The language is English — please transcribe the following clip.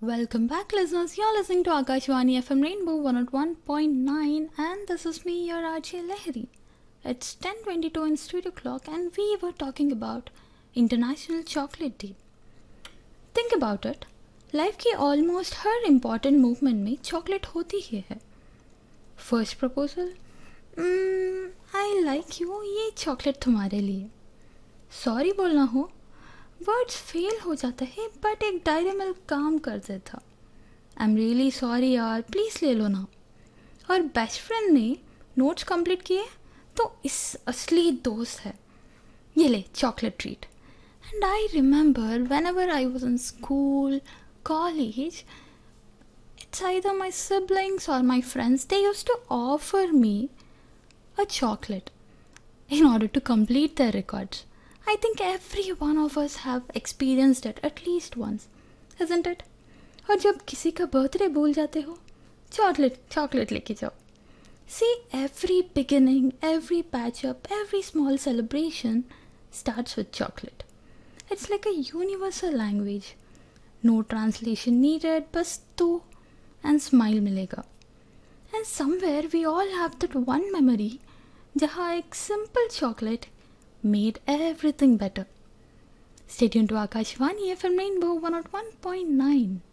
Welcome back, listeners. You're listening to Akashvani FM Rainbow 101.9, and this is me, your RJ Lehri. It's 10:22 in studio clock, and we were talking about International Chocolate Day. Think about it. Life की almost हर important movement में chocolate होती ही है. First proposal, I like you, ये chocolate तुम्हारे लिए. Sorry बोलना हो, words fail हो जाता है, बट एक डायरी मिल्क काम कर देता. आई एम रियली सॉरी यार, प्लीज़ ले लो ना. और बेस्ट फ्रेंड ने नोट्स कंप्लीट किए तो इस असली दोस्त है, ये ले chocolate treat. And I remember when ever I was in school, college, it's either my siblings or my friends, they used to offer me a chocolate in order to complete their records. I think every one of us have experienced it at least once, isn't it? और जब किसी का birthday भूल जाते हो, chocolate लेके जाओ. See, every beginning, every patch up, every small celebration starts with chocolate. It's like a universal language. No translation needed, बस तू and smile मिलेगा. And somewhere we all have that one memory जहाँ एक simple chocolate made everything better. Stay tuned to Akashvani FM Rainbow 101.9.